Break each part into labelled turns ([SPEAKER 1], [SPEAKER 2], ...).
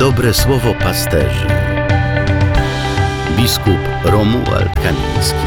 [SPEAKER 1] Dobre słowo pasterzy. Biskup Romuald Kamiński.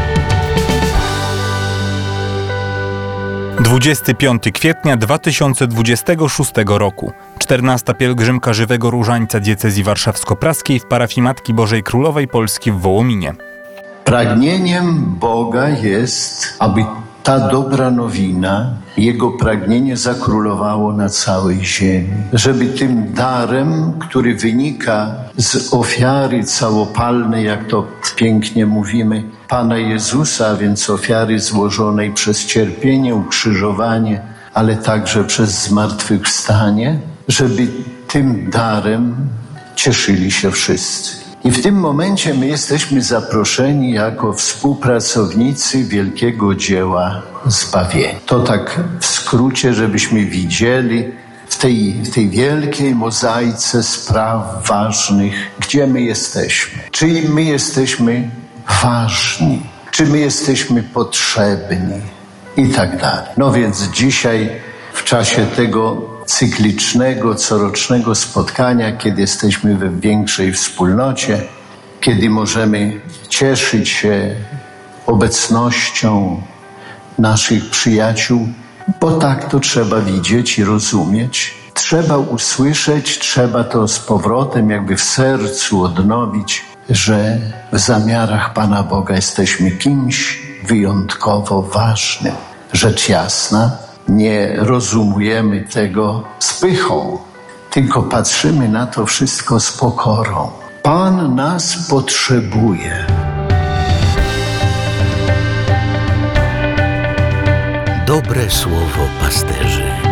[SPEAKER 2] 25 kwietnia 2026 roku. 14. pielgrzymka Żywego Różańca diecezji warszawsko-praskiej w parafii Matki Bożej Królowej Polski w Wołominie.
[SPEAKER 3] Pragnieniem Boga jest, aby ta dobra nowina, Jego pragnienie zakrólowało na całej ziemi. Żeby tym darem, który wynika z ofiary całopalnej, jak to pięknie mówimy, Pana Jezusa, a więc ofiary złożonej przez cierpienie, ukrzyżowanie, ale także przez zmartwychwstanie, żeby tym darem cieszyli się wszyscy. I w tym momencie my jesteśmy zaproszeni jako współpracownicy wielkiego dzieła zbawienia. To tak w skrócie, żebyśmy widzieli w tej wielkiej mozaice spraw ważnych, gdzie my jesteśmy. Czy my jesteśmy ważni, czy my jesteśmy potrzebni i tak dalej. No więc dzisiaj w czasie tego cyklicznego, corocznego spotkania, kiedy jesteśmy we większej wspólnocie, kiedy możemy cieszyć się obecnością naszych przyjaciół, bo tak to trzeba widzieć i rozumieć. Trzeba usłyszeć, trzeba to z powrotem jakby w sercu odnowić, że w zamiarach Pana Boga jesteśmy kimś wyjątkowo ważnym. Rzecz jasna, nie rozumujemy tego z pychą, tylko patrzymy na to wszystko z pokorą. Pan nas potrzebuje.
[SPEAKER 1] Dobre słowo pasterzy.